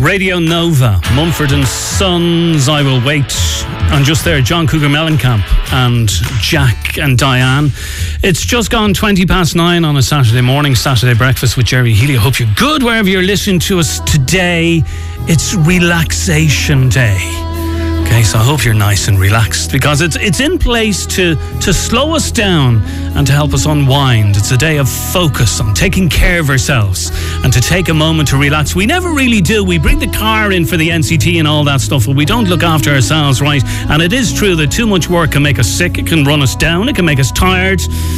Radio Nova, Mumford and Sons, I Will Wait. And just there, John Cougar Mellencamp and Jack and Diane. It's just gone 9:20 on a Saturday morning, Saturday breakfast with Jerry Healy. I hope you're good wherever you're listening to us today. It's relaxation day. Okay, so I hope you're nice and relaxed, because it's in place to slow us down and to help us unwind. It's a day of focus on taking care of ourselves and to take a moment to relax. We never really do. We bring the car in for the NCT and all that stuff, but we don't look after ourselves right. And it is true that too much work can make us sick. It can run us down. It can make us tired.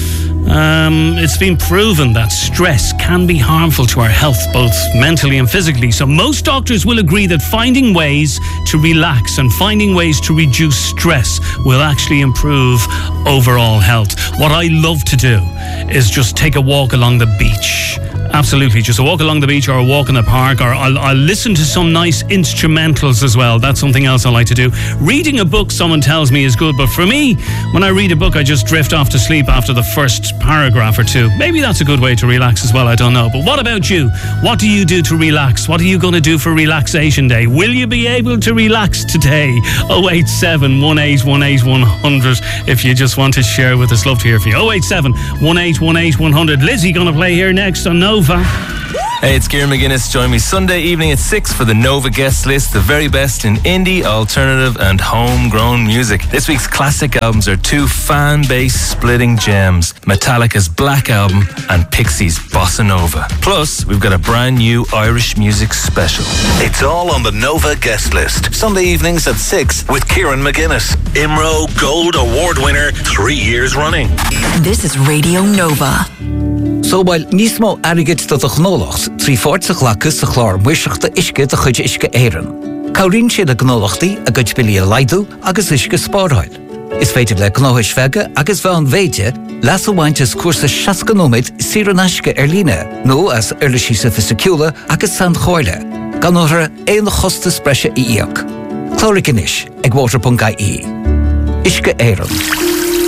It's been proven that stress can be harmful to our health, both mentally and physically. So most doctors will agree that finding ways to relax and finding ways to reduce stress will actually improve overall health. What I love to do is just take a walk along the beach. Absolutely, just a walk along the beach or a walk in the park, or I'll listen to some nice instrumentals as well. That's something else I like to do. Reading a book, someone tells me, is good, but for me, when I read a book, I just drift off to sleep after the first paragraph or two. Maybe that's a good way to relax as well, I don't know. But what about you? What do you do to relax? What are you going to do for Relaxation Day? Will you be able to relax today? 087 1818 100 if you just want to share with us. Love to hear from you. 087 1818 100. Lizzie going to play here next on Nova. Hey, it's Kieran McGuinness. Join me Sunday evening at 6 for the Nova guest list, the very best in indie, alternative and homegrown music. This week's classic albums are two fan-base splitting gems, Metallica's Black Album and Pixies' Bossa Nova. Plus, we've got a brand new Irish music special. It's all on the Nova guest list. Sunday evenings at 6 with Kieran McGuinness. IMRO Gold Award winner 3 years running. This is Radio Nova. So while nismo arigit to the gnolochs, 340 lakus the chlár muisach the iske the chud iske éireann. Kaurin sé the gnolochti a gut billy laidu agus iske spárhail. Is féidir le gnohish vega agus van veide lasso wantes cursa shaskanomid siranashke erline no as erlishisa fisicula agus san choile. Ganora ein hosta spresha iak. Chlorikinish ag water.ie. Iske éireann.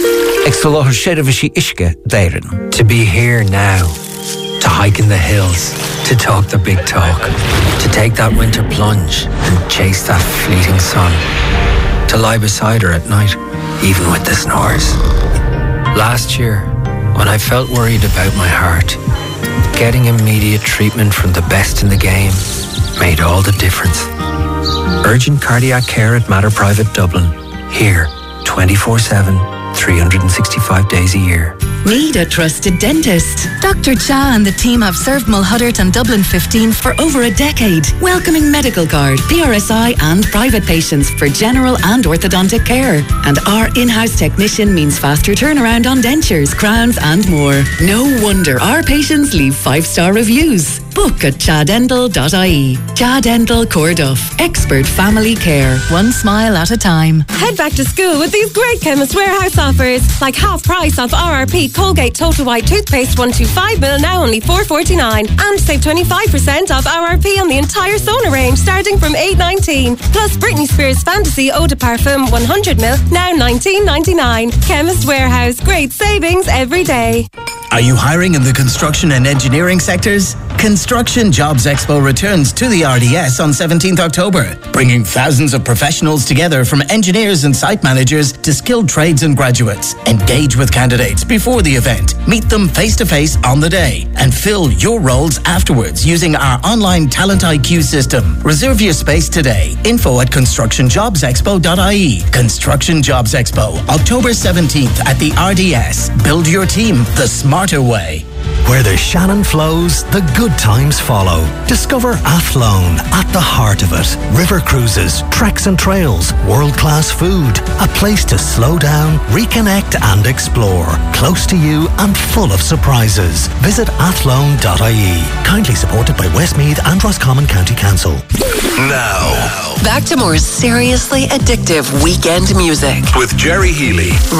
To be here now, to hike in the hills, to talk the big talk, to take that winter plunge and chase that fleeting sun, to lie beside her at night, even with the snores. Last year, when I felt worried about my heart, getting immediate treatment from the best in the game made all the difference. Urgent cardiac care at Mater Private Dublin, here 24/7. 365 days a year. Need a trusted dentist? Dr. Cha and the team have served Mulhuddart and Dublin 15 for over a decade, welcoming medical card, PRSI and private patients for general and orthodontic care. And our in-house technician means faster turnaround on dentures, crowns and more. No wonder our patients leave 5-star reviews. Book at chadental.ie. Cha Dental Corduff. Expert family care. One smile at a time. Head back to school with these great Chemist Warehouse offers, like half price off RRP Colgate Total White Toothpaste 125ml, now only $4.49, and save 25% off RRP on the entire Sona range, starting from $8.19. Plus Britney Spears Fantasy Eau de Parfum 100ml, now $19.99. Chemist Warehouse, great savings every day. Are you hiring in the construction and engineering sectors? Construction Jobs Expo returns to the RDS on 17th October, bringing thousands of professionals together, from engineers and site managers to skilled trades and graduates. Engage with candidates before the event, meet them face-to-face on the day, and fill your roles afterwards using our online Talent IQ system. Reserve your space today. Info at constructionjobsexpo.ie. Construction Jobs Expo, October 17th at the RDS. Build your team the smarter way. Where the Shannon flows, the good times follow. Discover Athlone at the heart of it. River cruises, treks and trails, world-class food. A place to slow down, reconnect and explore. Close to you and full of surprises. Visit athlone.ie. Kindly supported by Westmeath and Roscommon County Council. Now, Back to more seriously addictive weekend music with Jerry Healy.